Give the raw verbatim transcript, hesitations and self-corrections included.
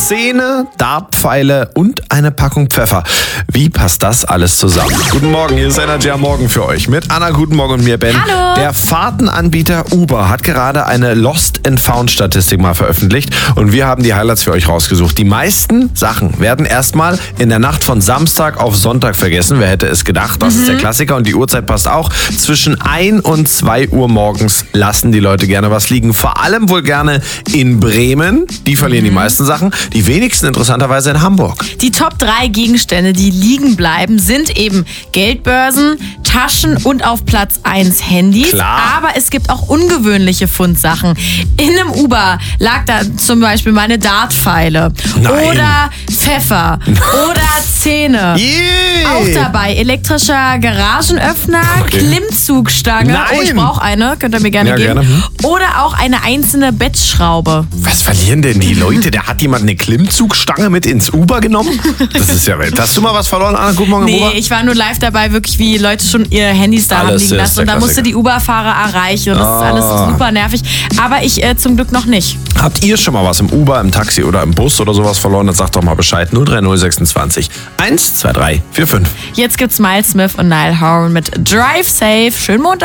Zähne, Dartpfeile und eine Packung Pfeffer. Wie passt das alles zusammen? Guten Morgen, hier ist Energy am Morgen für euch. Mit Anna, guten Morgen und mir, Ben. Hallo. Der Fahrtenanbieter Uber hat gerade eine Lost and Found Statistik mal veröffentlicht und wir haben die Highlights für euch rausgesucht. Die meisten Sachen werden erstmal in der Nacht von Samstag auf Sonntag vergessen. Wer hätte es gedacht? Das mhm. ist der Klassiker und die Uhrzeit passt auch. Zwischen ein und zwei Uhr morgens lassen die Leute gerne was liegen. Vor allem wohl gerne in Bremen. Die verlieren mhm. die meisten Sachen. Die wenigsten interessanterweise in Hamburg. Die Top drei Gegenstände, die liegen bleiben, sind eben Geldbörsen, Taschen und auf Platz eins Handys. Klar. Aber es gibt auch ungewöhnliche Fundsachen. In einem Uber lag da zum Beispiel meine Dartpfeile oder Pfeffer oder Zähne. Yeah. Auch dabei elektrischer Garagenöffner, okay. Klimmzugstange. Nein. Oh, ich brauche eine, könnt ihr mir gerne ja, geben. Gerne. Hm. Oder auch eine einzelne Bettschraube. Was verlieren denn die Leute? Da hat jemand eine Klimmzugstange mit ins Uber genommen? Das ist ja Welt. Hast du mal was verloren, Anna? Guten Morgen im Nee, Uber? ich war nur live dabei, wirklich wie Leute schon ihre Handys da Alles haben liegen ist lassen. Und der da musste die Uber-Fahrer erreichen. Und das Ah. ist alles super nervig. Aber ich äh, zum Glück noch nicht. Habt ihr schon mal was im Uber, im Taxi oder im Bus oder sowas verloren? Dann sagt doch mal Bescheid. null drei null sechsundzwanzig eins zwei drei vier fünf. Jetzt gibt's Miles Smith und Niall Horan mit Drive Safe. Schönen Montag.